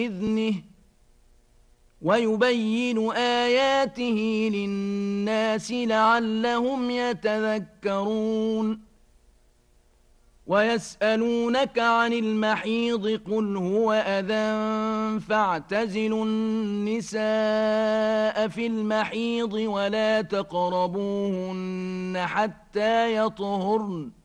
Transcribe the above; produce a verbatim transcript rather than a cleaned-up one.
بإذنه ويبين آياته للناس لعلهم يتذكرون ويسألونك عن المحيض قل هو أذى فاعتزلوا النساء في المحيض ولا تقربوهن حتى يطهرن